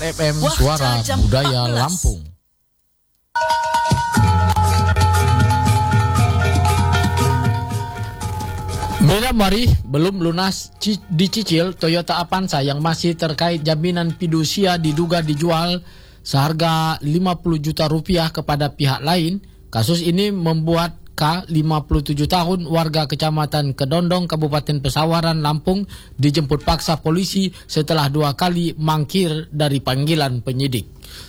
FM Suara Budaya Lampung. Beda Mari belum lunas dicicil Toyota Avanza yang masih terkait jaminan fidusia diduga dijual seharga 50 juta rupiah kepada pihak lain. Kasus ini membuat K, 57 tahun, warga Kecamatan Kedondong, Kabupaten Pesawaran, Lampung, dijemput paksa polisi setelah 2 kali mangkir dari panggilan penyidik.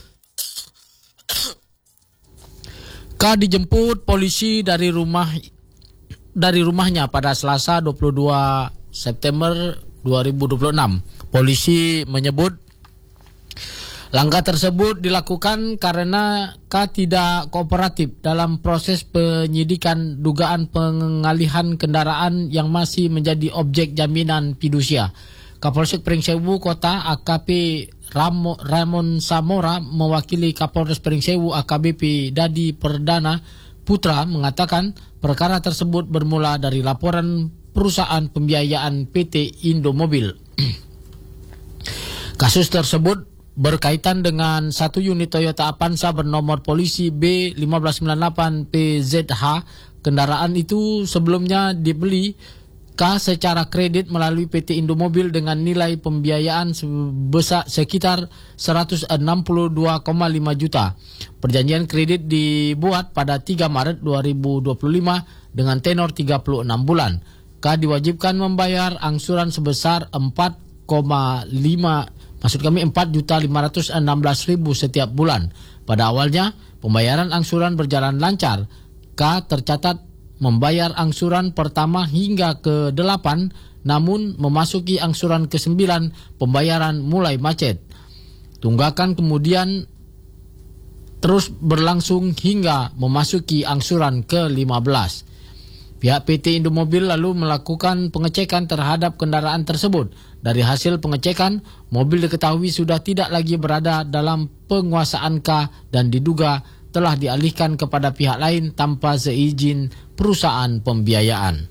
K dijemput polisi dari rumahnya pada Selasa 22 September 2026. Polisi menyebut langkah tersebut dilakukan karena K tidak kooperatif dalam proses penyidikan dugaan pengalihan kendaraan yang masih menjadi objek jaminan fidusia. Kapolsek Pringsewu Kota AKP Ramon Samora mewakili Kapolres Pringsewu AKBP Dadi Perdana Putra mengatakan perkara tersebut bermula dari laporan perusahaan pembiayaan PT Indomobil. Kasus tersebut berkaitan dengan satu unit Toyota Avanza bernomor polisi B1598PZH. Kendaraan itu sebelumnya dibeli K secara kredit melalui PT Indomobil dengan nilai pembiayaan sebesar sekitar 162,5 juta. Perjanjian kredit dibuat pada 3 Maret 2025 dengan tenor 36 bulan. K diwajibkan membayar angsuran sebesar 4.516.000 setiap bulan. Pada awalnya, pembayaran angsuran berjalan lancar. K tercatat membayar angsuran pertama hingga ke-8, namun memasuki angsuran ke-9, pembayaran mulai macet. Tunggakan kemudian terus berlangsung hingga memasuki angsuran ke-15. Pihak PT Indomobil lalu melakukan pengecekan terhadap kendaraan tersebut. Dari hasil pengecekan, mobil diketahui sudah tidak lagi berada dalam penguasaan K dan diduga telah dialihkan kepada pihak lain tanpa seizin perusahaan pembiayaan.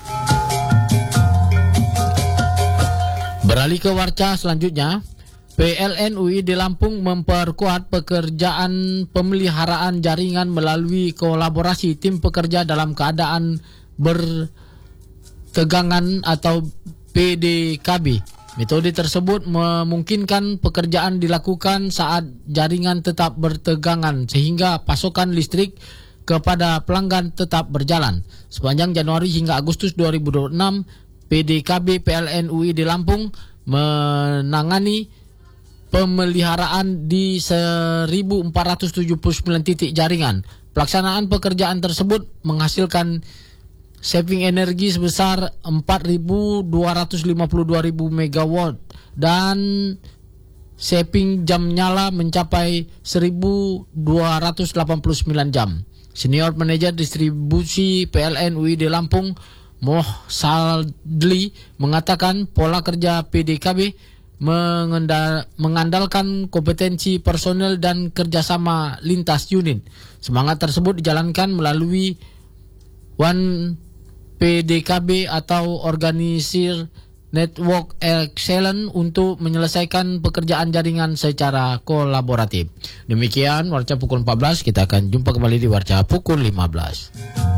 Beralih ke warca selanjutnya, PLN UI di Lampung memperkuat pekerjaan pemeliharaan jaringan melalui kolaborasi tim pekerja dalam keadaan bertegangan atau PDKB. Metode tersebut memungkinkan pekerjaan dilakukan saat jaringan tetap bertegangan sehingga pasokan listrik kepada pelanggan tetap berjalan. Sepanjang Januari hingga Agustus 2026, PDKB PLN UI di Lampung menangani pemeliharaan di 1.479 titik jaringan. Pelaksanaan pekerjaan tersebut menghasilkan saving energi sebesar 4.252.000 megawatt dan saving jam nyala mencapai 1.289 jam. Senior Manager Distribusi PLN UI di Lampung, Moh Saldli, mengatakan pola kerja PDKB mengandalkan kompetensi personel dan kerjasama lintas unit. Semangat tersebut dijalankan melalui One PDKB atau Organisir Network Excellence untuk menyelesaikan pekerjaan jaringan secara kolaboratif. Demikian Warca pukul 14, kita akan jumpa kembali di Warca pukul 15.